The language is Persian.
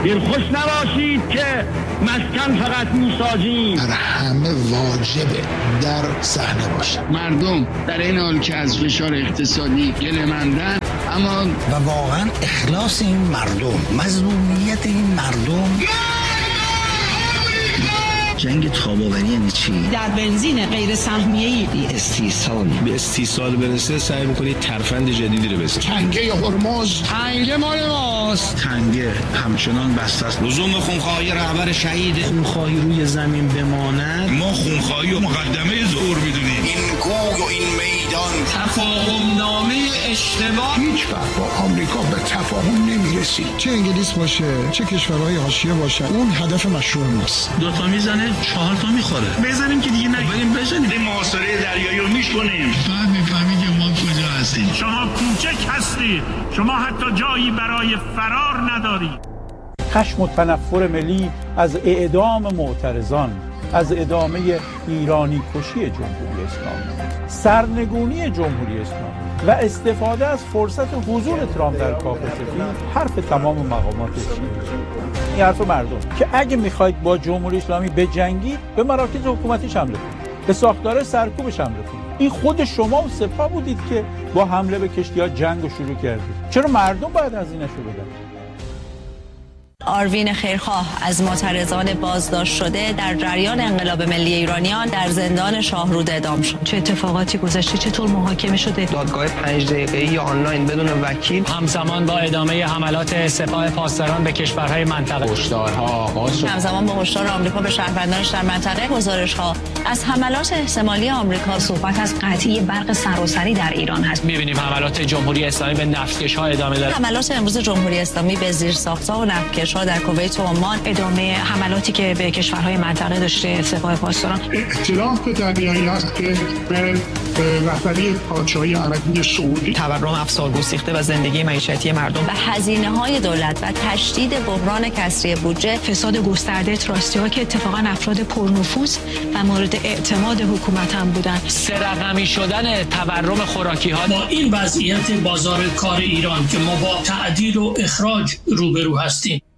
دلخوش نباشید که مسکن فقط میسازیم. در همه واجبه در صحنه باشه. مردم در این حال که از فشار اقتصادی گله‌مندن، اما و واقعا اخلاص این مردم، مظلومیت این مردم. جنگ تاب‌آوری یعنی چی؟ در بنزین غیر سهمیه‌ای به استیصال برسه سعی می‌کنید ترفند جدیدی رو بزنید. تنگه هرمز، تنگه مال ماست. تنگه همچنان بسته است. لزوم خونخواهی رهبر شهید، خونخواهی روی زمین بماند. ما خونخواهی و مقدمه ظهور می‌دونیم. این کوه و این میدان تفاهم نامه اشتباه. هیچ وقت با آمریکا به تفاهم نمی‌رسید. چه انگلیس باشه، چه کشورهای حاشیه باشه، اون هدف مشروع ماست. دو تا میزنه 4 تا میخوره. بزنیم که دیگه نگیریم، بزنیم. این محاصره دریایی رو میشکنیم. بعد میفهمی که ما کجا هستیم. شما کوچک هستید. شما حتی جایی برای فرار ندارید. خشم و تنفر ملی از اعدام معترضان، از ادامه ایرانی کشی جمهوری اسلامی، سرنگونی جمهوری اسلامی و استفاده از فرصت حضور ترامپ در کاخ سفید حرف تمام مقامات چینی. این حرف مردم که اگه میخواید با جمهوری اسلامی بجنگید به مراکز حکومتیش حمله کنید، به ساختار سرکوبش حمله کنید. این خود شما و سپاه بودید که با حمله به کشتی‌ها جنگ رو شروع کردید. چرا مردم باید هزینه‌شو بدن؟ آروین خیرخواه از معترضان بازداشت شده در جریان انقلاب ملی ایرانیان در زندان شاهرود اعدام شد. چه اتفاقاتی گذشته؟ چطور محاکمه شده؟ دادگاه 5 دقیقه‌ای یا آنلاین بدون وکیل. همزمان با ادامه حملات سپاه پاسداران به کشورهای منطقه، هشدارها آغاز شد. همزمان با هشدار آمریکا به شهروندانش در منطقه، گزارش‌ها از حملات احتمالی آمریکا. صحبت از قطعی برق سراسری در ایران هست. می‌بینیم حملات جمهوری اسلامی به نفتکش‌ها ادامه داره. حملات امروز جمهوری اسلامی به زیرساخت‌ها و نفتکش‌ها در کویت و عمان، ادامه حملاتی که به کشورهای منطقه داشته سپاه پاسداران. اختلاف دریایی است که به رهبری پادشاهی عربی سعودی، تورم افسار گسیخته و زندگی معیشتی مردم، و هزینه‌های دولت و تشدید بحران کسری بودجه، فساد گسترده تراستی‌ها که اتفاقا افراد پرنفوذ و مورد اعتماد حکومت هم بودن، سه رقمی شدن تورم خوراکی‌ها. با این وضعیت بازار کار ایران که ما با تعدیل و اخراج روبرو هستیم،